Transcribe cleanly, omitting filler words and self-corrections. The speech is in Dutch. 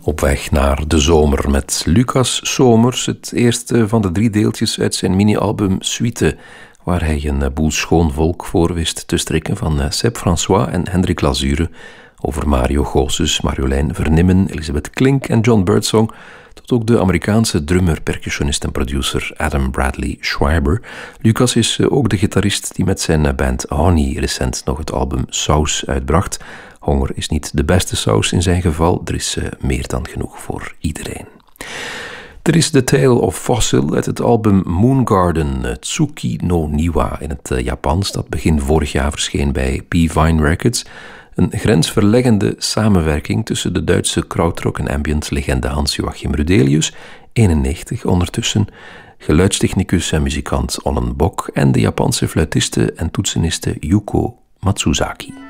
Op weg naar de zomer met Lucas Somers, het eerste van de 3 deeltjes uit zijn mini-album Suite, waar hij een boel schoon volk voor wist te strikken, van Seb François en Hendrik Lazure, over Mario Goossens, Marjolein Vernimmen, Elisabeth Klink en John Birdsong, tot ook de Amerikaanse drummer, percussionist en producer Adam Bradley Schreiber. Lucas is ook de gitarist die met zijn band Honey recent nog het album Saus uitbracht. Honger is niet de beste saus in zijn geval, er is meer dan genoeg voor iedereen. Er is The Tale of Fossil uit het album Moon Garden, Tsuki no Niwa in het Japans, dat begin vorig jaar verscheen bij P-Vine Records. Een grensverleggende samenwerking tussen de Duitse krautrock en ambient legende Hans-Joachim Rudelius, 91 ondertussen, geluidstechnicus en muzikant Onnen Bok en de Japanse fluitiste en toetseniste Yuko Matsuzaki.